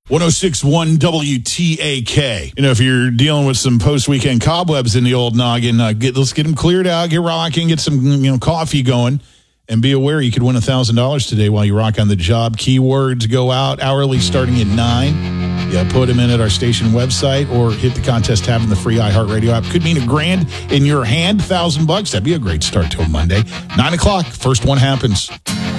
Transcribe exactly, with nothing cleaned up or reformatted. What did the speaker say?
one oh six point one W T A K. You know, if you're dealing with some post-weekend cobwebs in the old noggin, uh, get, let's get them cleared out, get rocking, get some you know coffee going, and be aware you could win one thousand dollars today while you rock on the job. Keywords go out hourly starting at nine. Yeah, put them in at our station website or hit the contest tab in the free iHeartRadio app. Could mean a grand in your hand, thousand bucks. That'd be a great start till Monday. Nine o'clock, first one happens.